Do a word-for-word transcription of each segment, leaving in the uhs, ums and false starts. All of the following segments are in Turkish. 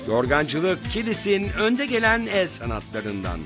Yorgancılık Kilis'in önde gelen el sanatlarından.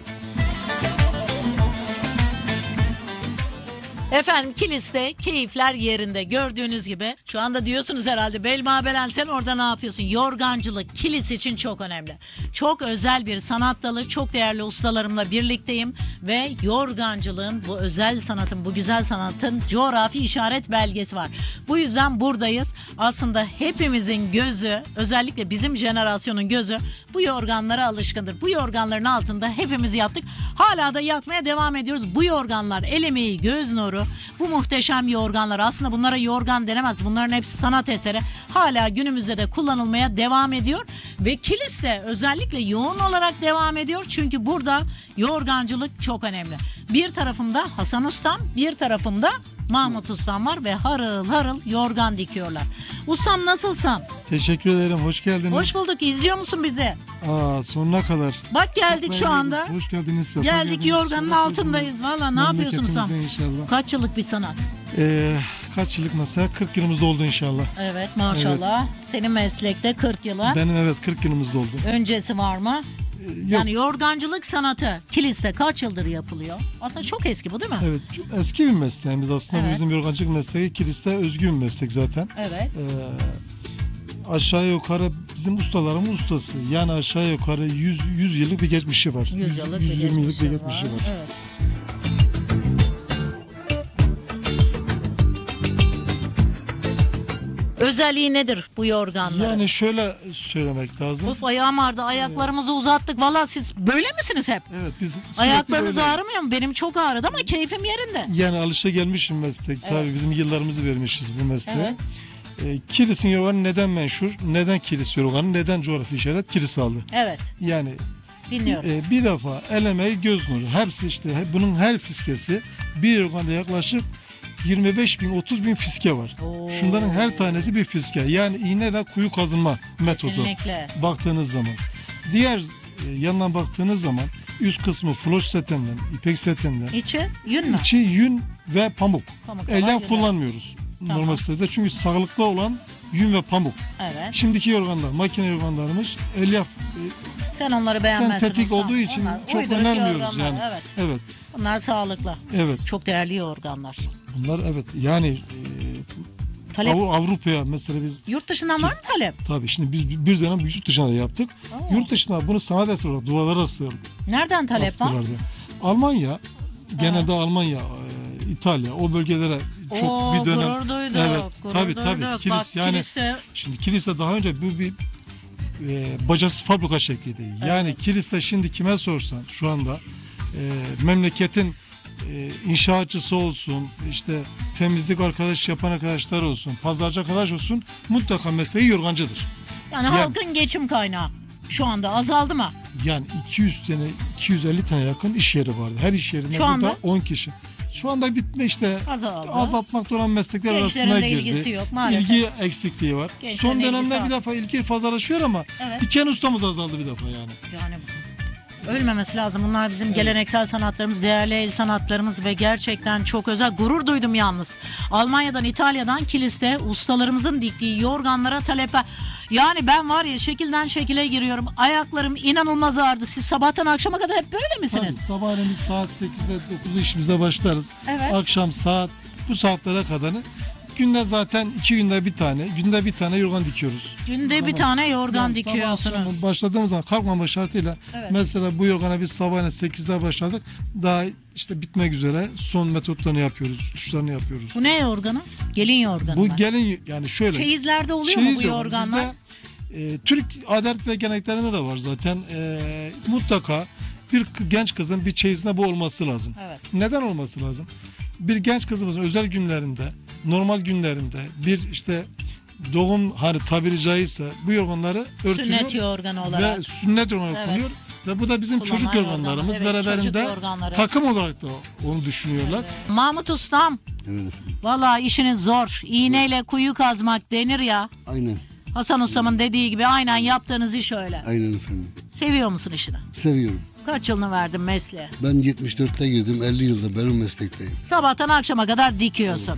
Efendim Kilis'te keyifler yerinde gördüğünüz gibi. Şu anda diyorsunuz herhalde Belma Belen sen orada ne yapıyorsun? Yorgancılık Kilis için çok önemli. Çok özel bir sanat dalı, çok değerli ustalarımla birlikteyim. Ve yorgancılığın, bu özel sanatın, bu güzel sanatın coğrafi işaret belgesi var. Bu yüzden buradayız. Aslında hepimizin gözü, özellikle bizim jenerasyonun gözü bu yorganlara alışkındır. Bu yorganların altında hepimiz yattık. Hala da yatmaya devam ediyoruz. Bu yorganlar el emeği, göz nuru. Bu muhteşem yorganlar, aslında bunlara yorgan denemez. Bunların hepsi sanat eseri. Hala günümüzde de kullanılmaya devam ediyor. Ve Kilis'te özellikle yoğun olarak devam ediyor. Çünkü burada yorgancılık çok önemli. Bir tarafımda Hasan Ustam, bir tarafımda Mahmut Ustam var ve harıl harıl yorgan dikiyorlar. Ustam nasılsın? Teşekkür ederim. Hoş geldiniz. Hoş bulduk. İzliyor musun bizi? Aa, sonuna kadar. Bak geldik şu anda. Hoş geldiniz. Sefa Geldik geldiniz. yorganın Şeref altındayız. verdiniz. Valla ne yapıyorsun Ustam? Memleketimize inşallah. Kaç yıllık bir sanat? Ee, kaç yıllık mesela? kırk yılımızda oldu inşallah. Evet maşallah. Senin meslekte kırk yıla. Benim evet kırk yılımızda oldu. Öncesi var mı? Ee, yok. Yani yorgancılık sanatı Kilis'te kaç yıldır yapılıyor? Aslında çok eski bu değil mi? Evet, eski bir mesleğimiz aslında. Evet. Bizim yorgancılık mesleği Kilis'te özgü bir meslek zaten. Evet. Ee, aşağı yukarı bizim ustalarımız ustası. Yani aşağı yukarı yüz, yüz yıllık bir geçmişi var. yüz yıllık yüz bir yirmi yıllık bir geçmişi geçmişi var. Evet. Özelliği nedir bu yorganların? Yani şöyle söylemek lazım. Of ayağım ağrıdı. Ayaklarımızı uzattık. Valla siz böyle misiniz hep? Evet biz sürekli Ayaklarınız böyleyiz. ağrımıyor mu? Benim çok ağrıdı ama keyfim yerinde. Yani alışagelmişim meslek. Evet. Tabii bizim yıllarımızı vermişiz bu mesleğe. Evet. Ee, Kilis'in yorganı neden menşur? Neden Kilis yorganı? Neden coğrafi işaret? Kilis aldı. Evet. Yani Dinliyorum. e, bir defa el emeği göz nuru. Hepsi işte hep- bunun her fiskesi bir yorganda yaklaşık yirmi beş bin otuz bin fiske var. Oo. Şunların her tanesi bir fiske. Yani iğneyle kuyu kazınma metodu. Kesinlikle. Baktığınız zaman. Diğer e, yandan baktığınız zaman üst kısmı floş setinden, ipek setinden, İçi yün mü? İçi yün ve pamuk. Pamuk olan Elyaf yünler. kullanmıyoruz Tamam. normal statüde. Çünkü sağlıklı olan yün ve pamuk. Evet. Şimdiki yorganlar, makine yorganlarımız elyaf e, Sen onları beğenmezsin. sentetik ustam. olduğu için Onlar çok uyduruk önermiyoruz yorganlar, yani. Evet. Evet. Bunlar sağlıklı. Evet. Çok değerli yorganlar. Bunlar evet. Yani e, Talep. Avru- Avrupa'ya mesela biz Yurt dışından var mı talep? tabii şimdi biz bir dönem yurt dışına da yaptık. Aa. Yurt dışına bunu sanat eseri olarak duvarlara astılar. Nereden talep var? astılardı. Almanya, genelde Almanya, e, İtalya o bölgelere çok Oo, bir dönem. gurur duyduk. Evet, Gurur tabii duyduk. tabii. Bak, Kilis yani Kilis'te şimdi kilise daha önce bu bir e, bacasız fabrika şekliydi. Yani Evet. kiliste şimdi kime sorsan şu anda e, memleketin e, inşaatçısı olsun, işte temizlik arkadaş yapan arkadaşlar olsun, pazarcı arkadaş olsun mutlaka mesleği yorgancıdır. yani, Yani- halkın geçim kaynağı şu anda azaldı mı? Yani iki yüz tane iki yüz elli tane yakın iş yeri vardı. Her iş yerinde Şu burada anda? on kişi. Şu anda bitme işte Azaldı. azaltmakta olan meslekler Gençlerin arasına de girdi. ilgisi yok maalesef. İlgi eksikliği var. Gençlerin Son ilgisi dönemde az. bir defa ilgi fazlalaşıyor ama Evet. diken ustamız azaldı bir defa yani. Yani ölmemesi lazım. Bunlar bizim geleneksel sanatlarımız, değerli el sanatlarımız ve gerçekten çok özel. Gurur duydum yalnız. Almanya'dan, İtalya'dan Kilis'te ustalarımızın diktiği yorganlara talep var. Yani ben var ya şekilden şekile giriyorum. Ayaklarım inanılmaz ağrıdı. Siz sabahtan akşama kadar hep böyle Tabii misiniz? sabahleyin biz saat sekizde dokuzda işimize başlarız. Evet. Akşam saat bu saatlere kadar günde zaten iki günde bir tane, günde bir tane yorgan dikiyoruz. Günde bir Tamam. tane yorgan Yani sabah dikiyorsunuz. akşam başladığımız zaman kalkmama şartıyla Evet. mesela bu yorgana biz sabahleyin sekizde başladık. Daha işte bitmek üzere son metotlarını yapıyoruz, tuşlarını yapıyoruz. Bu ne yorganı? Gelin yorganı Bu mı? gelin yani şöyle. Çeyizlerde oluyor çeyiz mu bu yok. yorganlar? Bizde, e, Türk adet ve geleneklerinde de var zaten. E, mutlaka bir k- genç kızın bir çeyizinde bu olması lazım. Evet. Neden olması lazım? Bir genç kızımızın özel günlerinde, normal günlerinde bir işte doğum hani tabiri caizse bu yorganları örtülüyor. Sünnet yorganı olarak. Ve sünnet yorganı Evet. konuluyor. Ve bu da bizim Kullanılan çocuk yorganlarımız. yorganlar, evet, çocuk Beraberinde yorganları. takım olarak da onu düşünüyorlar. Mahmut Ustam, Evet efendim. valla işiniz zor. İğneyle kuyu kazmak denir ya. Aynen. Hasan Ustam'ın dediği gibi aynen yaptığınız iş öyle. Aynen efendim. Seviyor musun işini? Seviyorum. Kaç yılını verdin mesleğe? Ben yetmiş dörtte girdim. elli yıldır benim meslekteyim. Sabahtan akşama kadar dikiyorsun.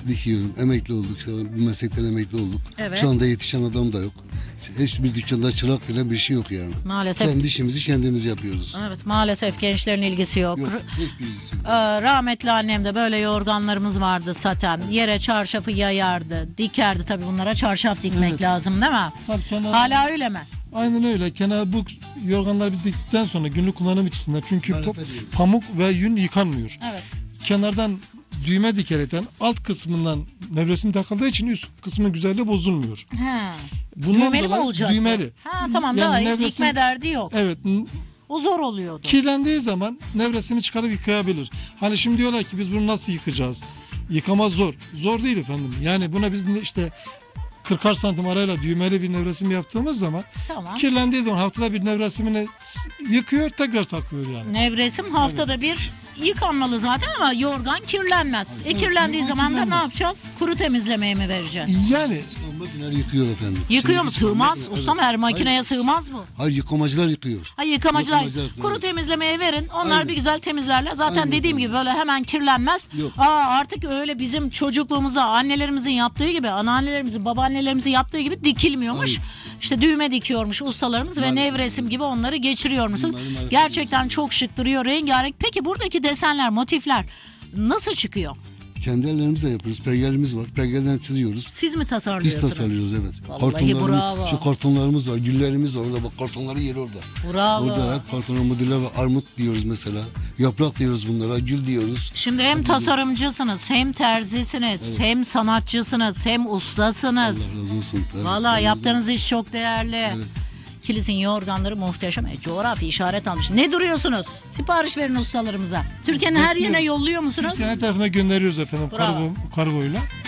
dikiyorum. Emekli olduk. İşte bu meslekten emekli olduk. Evet. Şu anda yetişen adam da yok. Hiçbir dükkanda çırak bile bir şey yok yani. Maalesef. Kendi işimizi kendimiz yapıyoruz. Evet, maalesef gençlerin ilgisi yok. Yok, R- hiçbir ilgisi yok. Ee, rahmetli annem de böyle yorganlarımız vardı saten. Yere çarşafı yayardı, dikerdi. Tabii bunlara çarşaf dikmek Evet. lazım değil mi? Tabii kenar- Hala öyle mi? Aynen öyle. Kenar bu yorganlar biz diktikten sonra günlük kullanım açısından çünkü Kadife pa- diyor. pamuk ve yün yıkanmıyor. Evet. Kenardan düğme dikerekten alt kısmından nevresim takıldığı için üst kısmının güzelliği bozulmuyor. He. Bundan Düğmeli mi dolayı olacak? Düğmeli. Ha tamam, Yani daha iyi. nevresim- Dikme derdi yok. Evet. n- O zor oluyordu. Kirlendiği zaman nevresimi çıkarıp yıkayabilir. Hani şimdi diyorlar ki biz bunu nasıl yıkayacağız? Yıkama zor. Zor değil efendim. Yani buna biz ne- işte kırkar santim arayla düğmeli bir nevresim yaptığımız zaman Tamam. kirlendiği zaman haftada bir nevresimini s- yıkıyor tekrar takıyor yani. Nevresim haftada bir yıkanmalı zaten ama yorgan kirlenmez. E kirlendiği yorgan zaman da ne kirlenmez. yapacağız? Kuru temizlemeye mi vereceğiz? Yani Makineler yıkıyor efendim. Yıkıyor mu? Şimdi Sığmaz. makine- Ustam evet. her makineye sığmaz mı? Hayır, yıkamacılar yıkıyor. Ha yıkamacılar. Yıkamacılar yıkıyor, Kuru evet. temizlemeye verin. Onlar Aynen. bir güzel temizlerler. Zaten Aynen, dediğim aynen. gibi böyle hemen kirlenmez. Yok. Aa artık öyle bizim çocukluğumuzda annelerimizin yaptığı gibi, anneannelerimizin, babaannelerimizin yaptığı gibi dikilmiyormuş. Aynen. İşte düğme dikiyormuş ustalarımız ve Maalesef. nevresim gibi onları geçiriyormuşsun. Maalesef, maalesef. Gerçekten çok şık duruyor, rengarenk. Peki buradaki desenler, motifler nasıl çıkıyor? Kendi ellerimizle yapıyoruz. Pergelimiz var. Pergelden çiziyoruz. Siz mi Biz tasarlıyorsunuz? tasarlıyoruz, evet. Vallahi Kartonlarımız- bravo. Şu kartonlarımız var, güllerimiz var orada. Bak kartonları yeri orada. Bravo. Orada hep kartonlar modeller var. Armut diyoruz mesela. Yaprak diyoruz bunlara. Gül diyoruz. Şimdi hem tasarımcısınız, hem terzisiniz, hem sanatçısınız, hem ustasınız. Allah razı olsun. Evet. Vallahi Elimizden- yaptığınız iş çok değerli. Kilisin yorganları muhteşem. E, coğrafi işaret almış. Ne duruyorsunuz? Sipariş verin ustalarımıza. Türkiye'nin her yerine Bekliyoruz. yolluyor musunuz? Türkiye'nin her tarafına gönderiyoruz efendim Bravo. kargo, kargoyla.